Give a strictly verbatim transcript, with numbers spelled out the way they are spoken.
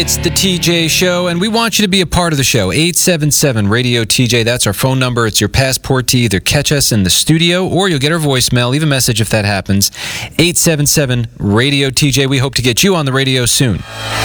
It's the T J Show, and we want you to be a part of the show. eight seven seven radio T J, that's our phone number. It's your passport to either catch us in the studio or you'll get our voicemail. Leave a message if that happens. eight seven seven radio T J. We hope to get you on the radio soon.